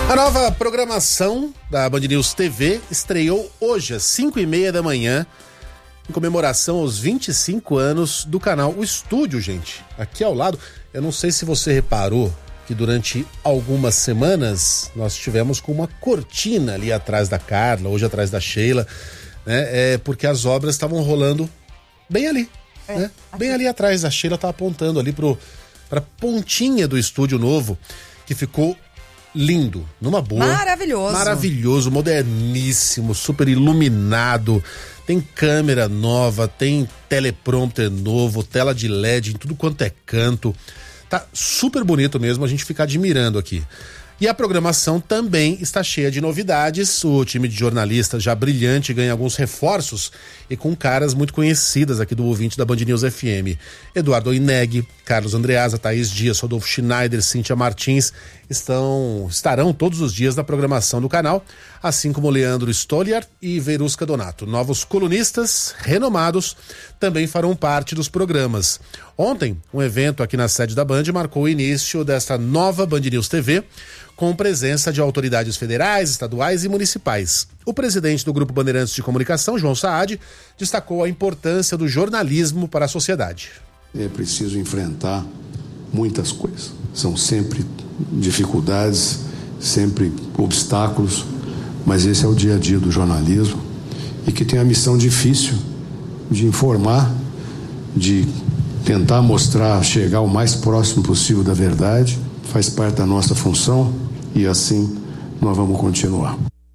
A nova programação da Band News TV estreou hoje às 5h30 da manhã, em comemoração aos 25 anos do canal. O estúdio, gente, aqui ao lado, eu não sei se você reparou que durante algumas semanas nós estivemos com uma cortina ali atrás da Carla, hoje atrás da Sheila, né? Porque as obras estavam rolando bem ali, né? Bem ali atrás. A Sheila tá apontando ali pra pontinha do estúdio novo, que ficou lindo, numa boa. Maravilhoso, moderníssimo, super iluminado. Tem câmera nova, tem teleprompter novo, tela de LED em tudo quanto é canto. Tá super bonito mesmo, a gente fica admirando aqui. E a programação também está cheia de novidades. O time de jornalistas já brilhante ganha alguns reforços e com caras muito conhecidas aqui do ouvinte da Band News FM. Eduardo Oineg, Carlos Andreasa, Thaís Dias, Rodolfo Schneider, Cíntia Martins estarão todos os dias na programação do canal, assim como Leandro Stoliar e Verusca Donato. Novos colunistas renomados também farão parte dos programas. Ontem, um evento aqui na sede da Band marcou o início desta nova Band News TV, com presença de autoridades federais, estaduais e municipais. O presidente do Grupo Bandeirantes de Comunicação, João Saad, destacou a importância do jornalismo para a sociedade. É preciso enfrentar muitas coisas. São sempre dificuldades, sempre obstáculos, mas esse é o dia a dia do jornalismo e que tem a missão difícil de informar, de tentar mostrar, chegar o mais próximo possível da verdade. Faz parte da nossa função e assim nós vamos continuar.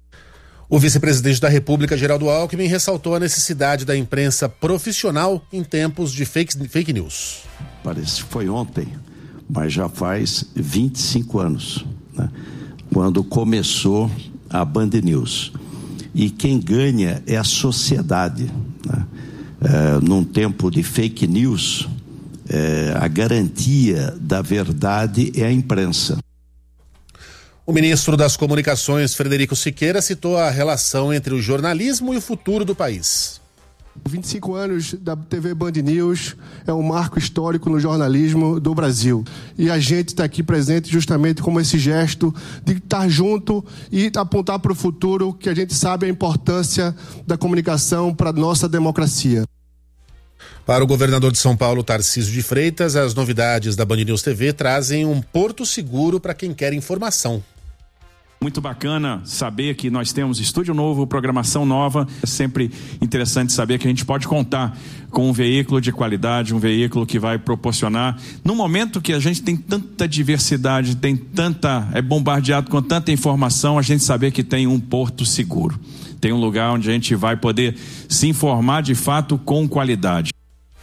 O vice-presidente da República, Geraldo Alckmin, ressaltou a necessidade da imprensa profissional em tempos de fake news. Parece que foi ontem, mas já faz 25 anos, né, quando começou a Band News. E quem ganha é a sociedade, né? Num tempo de fake news, a garantia da verdade é a imprensa. O ministro das Comunicações, Frederico Siqueira, citou a relação entre o jornalismo e o futuro do país. 25 anos da TV Band News é um marco histórico no jornalismo do Brasil. E a gente está aqui presente justamente como esse gesto de estar junto e apontar para o futuro, que a gente sabe a importância da comunicação para a nossa democracia. Para o governador de São Paulo, Tarcísio de Freitas, as novidades da Band News TV trazem um porto seguro para quem quer informação. Muito bacana saber que nós temos estúdio novo, programação nova. É sempre interessante saber que a gente pode contar com um veículo de qualidade, um veículo que vai proporcionar, no momento que a gente tem tanta diversidade, é bombardeado com tanta informação, a gente saber que tem um porto seguro. Tem um lugar onde a gente vai poder se informar de fato com qualidade.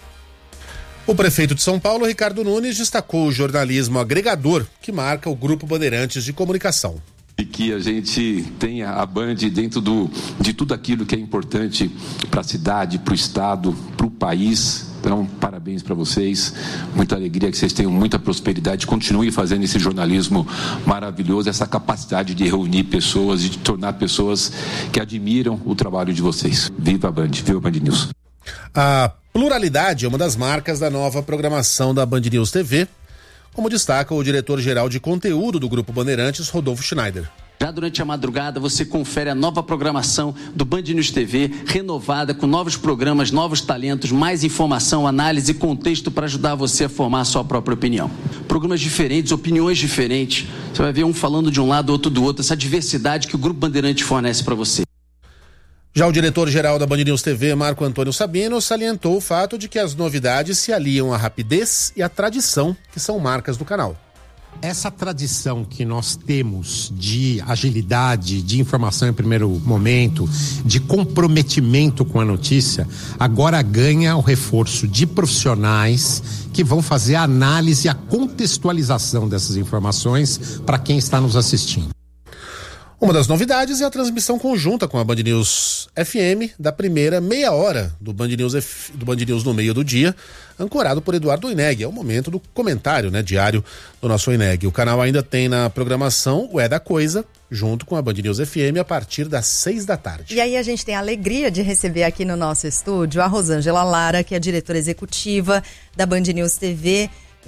O prefeito de São Paulo, Ricardo Nunes, destacou o jornalismo agregador que marca o Grupo Bandeirantes de Comunicação. E que a gente tenha a Band dentro de tudo aquilo que é importante para a cidade, para o estado, para o país. Então, parabéns para vocês, muita alegria, que vocês tenham muita prosperidade, continue fazendo esse jornalismo maravilhoso, essa capacidade de reunir pessoas e de tornar pessoas que admiram o trabalho de vocês. Viva a Band, viva a Band News. A pluralidade é uma das marcas da nova programação da Band News TV, como destaca o diretor-geral de conteúdo do Grupo Bandeirantes, Rodolfo Schneider. Já durante a madrugada você confere a nova programação do Band News TV, renovada, com novos programas, novos talentos, mais informação, análise e contexto para ajudar você a formar a sua própria opinião. Programas diferentes, opiniões diferentes, você vai ver um falando de um lado, outro do outro, essa diversidade que o Grupo Bandeirantes fornece para você. Já o diretor-geral da Band News TV, Marco Antônio Sabino, salientou o fato de que as novidades se aliam à rapidez e à tradição, que são marcas do canal. Essa tradição que nós temos de agilidade, de informação em primeiro momento, de comprometimento com a notícia, agora ganha o reforço de profissionais que vão fazer a análise e a contextualização dessas informações para quem está nos assistindo. Uma das novidades é a transmissão conjunta com a Band News FM da primeira meia hora do Band News no meio do dia, ancorado por Eduardo Oineg. É o momento do comentário, diário do nosso Oineg. O canal ainda tem na programação o É da Coisa, junto com a Band News FM, a partir das 6 da tarde. E aí a gente tem a alegria de receber aqui no nosso estúdio a Rosângela Lara, que é a diretora executiva da Band News TV.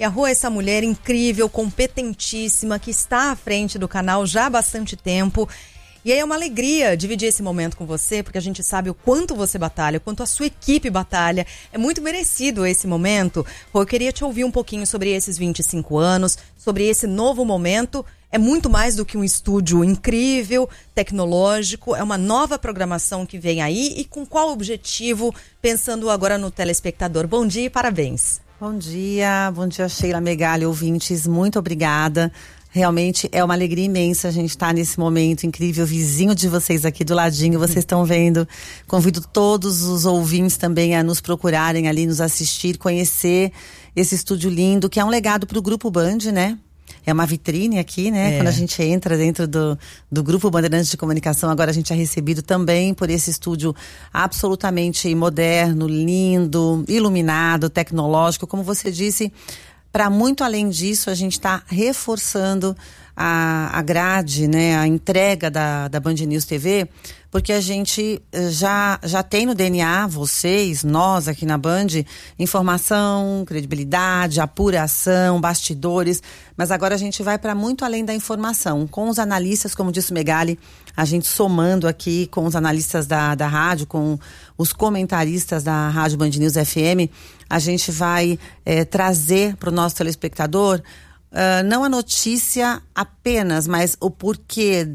E a Rô é essa mulher incrível, competentíssima, que está à frente do canal já há bastante tempo. E aí é uma alegria dividir esse momento com você, porque a gente sabe o quanto você batalha, o quanto a sua equipe batalha. É muito merecido esse momento. Rô, eu queria te ouvir um pouquinho sobre esses 25 anos, sobre esse novo momento. É muito mais do que um estúdio incrível, tecnológico, é uma nova programação que vem aí. E com qual objetivo, pensando agora no telespectador? Bom dia e parabéns. Bom dia Sheila Megali, ouvintes, muito obrigada. Realmente é uma alegria imensa a gente estar nesse momento incrível, vizinho de vocês aqui do ladinho, vocês estão vendo. Convido todos os ouvintes também a nos procurarem ali, nos assistir, conhecer esse estúdio lindo, que é um legado para o Grupo Band, né? É uma vitrine aqui, né? Quando a gente entra dentro do Grupo Bandeirantes de Comunicação, agora a gente é recebido também por esse estúdio absolutamente moderno, lindo, iluminado, tecnológico. Como você disse, para muito além disso, a gente está reforçando a grade, né, a entrega da Band News TV, porque a gente já tem no DNA, vocês, nós aqui na Band, informação, credibilidade, apuração, bastidores, mas agora a gente vai para muito além da informação, com os analistas, como disse o Megali, a gente somando aqui com os analistas da rádio, com os comentaristas da Rádio Band News FM, a gente vai trazer para o nosso telespectador não a notícia apenas, mas o porquê,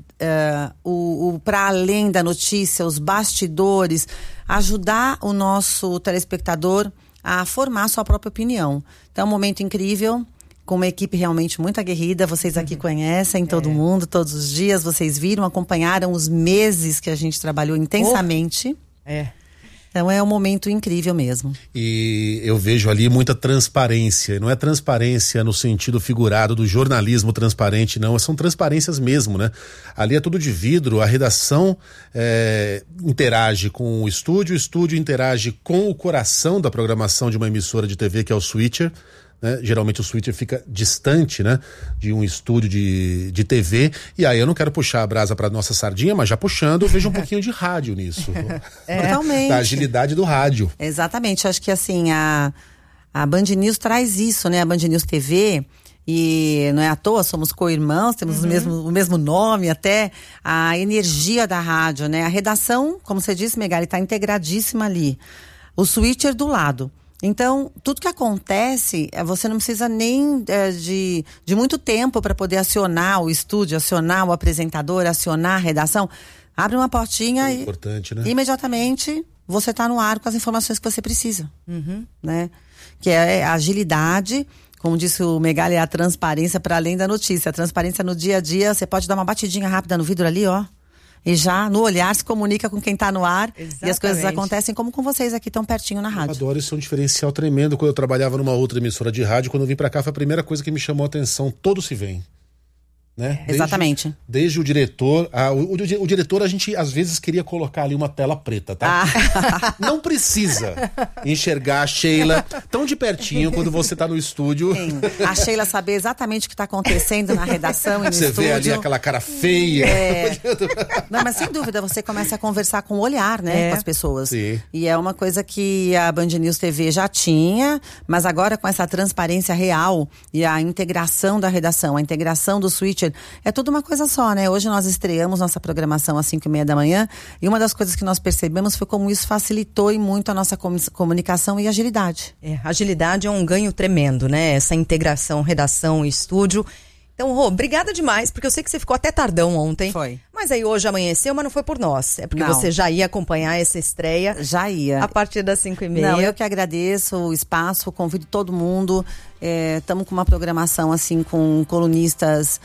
para além da notícia, os bastidores, ajudar o nosso telespectador a formar sua própria opinião. Então é um momento incrível, com uma equipe realmente muito aguerrida, vocês aqui conhecem todo mundo, todos os dias, vocês viram, acompanharam os meses que a gente trabalhou intensamente. Então é um momento incrível mesmo. E eu vejo ali muita transparência. Não é transparência no sentido figurado do jornalismo transparente, não. São transparências mesmo, né? Ali é tudo de vidro. A redação interage com o estúdio interage com o coração da programação de uma emissora de TV, que é o switcher. Né? Geralmente o switcher fica distante, né, de um estúdio de TV, e aí eu não quero puxar a brasa para nossa sardinha, mas já puxando, eu vejo um pouquinho de rádio nisso. Totalmente. Da agilidade do rádio. Exatamente, acho que assim, a Band News traz isso, né, a Band News TV, e não é à toa, somos co-irmãos, temos o mesmo nome, até a energia da rádio, né, a redação, como você disse, Megali, está integradíssima ali, o switcher do lado. Então, tudo que acontece, você não precisa nem de muito tempo para poder acionar o estúdio, acionar o apresentador, acionar a redação. Abre uma portinha e imediatamente você está no ar com as informações que você precisa. Né? Que é a agilidade, como disse o Megali, é a transparência para além da notícia. A transparência no dia a dia, você pode dar uma batidinha rápida no vidro ali, ó. E já no olhar se comunica com quem está no ar. Exatamente. E as coisas acontecem como com vocês aqui tão pertinho na rádio. Eu adoro, isso é um diferencial tremendo. Quando eu trabalhava numa outra emissora de rádio, quando eu vim pra cá, foi a primeira coisa que me chamou a atenção. Todos se veem. Né? Exatamente. Desde o diretor, o diretor a gente às vezes queria colocar ali uma tela preta, tá? Não precisa enxergar a Sheila tão de pertinho quando você tá no estúdio. Sim. A Sheila saber exatamente o que tá acontecendo na redação e no você estúdio. Você vê ali aquela cara feia. Não, mas sem dúvida, você começa a conversar com o olhar, né, com as pessoas. Sim. E é uma coisa que a Band News TV já tinha, mas agora com essa transparência real e a integração da redação, a integração do switcher, é tudo uma coisa só, né? Hoje nós estreamos nossa programação às 5:30 da manhã e uma das coisas que nós percebemos foi como isso facilitou e muito a nossa comunicação e agilidade. Agilidade é um ganho tremendo, né? Essa integração, redação e estúdio. Então, Rô, obrigada demais, porque eu sei que você ficou até tardão ontem. Foi. Mas aí hoje amanheceu, mas não foi por nós. É porque você já ia acompanhar essa estreia. Já ia. A partir das 5:30. Não, eu que agradeço o espaço, convido todo mundo. Estamos com uma programação assim com colunistas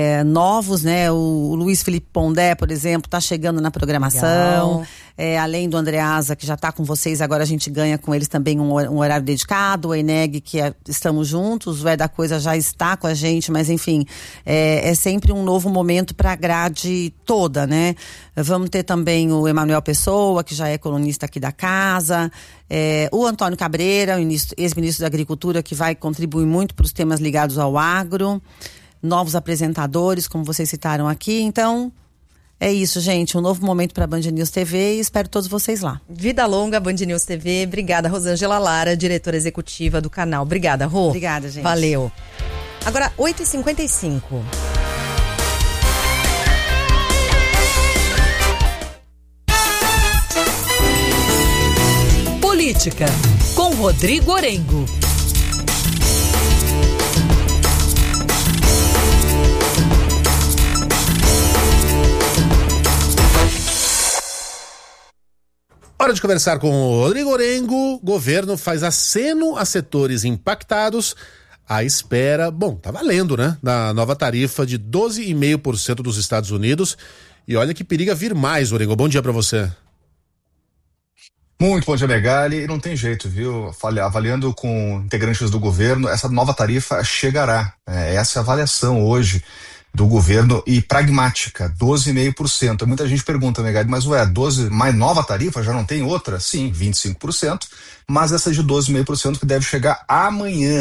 novos, né? O Luiz Felipe Pondé, por exemplo, está chegando na programação. Além do Andreasa, que já está com vocês, agora a gente ganha com eles também um horário dedicado. O Eneg, que estamos juntos. O da Coisa já está com a gente, mas enfim, é sempre um novo momento para a grade toda, né? Vamos ter também o Emanuel Pessoa, que já é colunista aqui da casa. O Antônio Cabreira, ex-ministro da Agricultura, que vai contribuir muito para os temas ligados ao agro. Novos apresentadores, como vocês citaram aqui. Então, É isso, gente. Um novo momento para a Band News TV e espero todos vocês lá. Vida longa, Band News TV. Obrigada, Rosângela Lara, diretora executiva do canal. Obrigada, Rô. Obrigada, gente. Valeu. Agora, 8h55. Política, com Rodrigo Orengo. Hora de conversar com o Rodrigo Orengo. Governo faz aceno a setores impactados à espera, tá valendo, né? Da nova tarifa de 12,5% dos Estados Unidos. E olha que periga vir mais, Orengo. Bom dia pra você. Muito bom dia, Megali. E não tem jeito, viu? Avaliando com integrantes do governo, essa nova tarifa chegará. Essa é a avaliação hoje do governo e pragmática, 12,5%. Muita gente pergunta, Megali, mas 12, mais nova tarifa, já não tem outra? Sim, 25%, mas essa de 12,5% que deve chegar amanhã.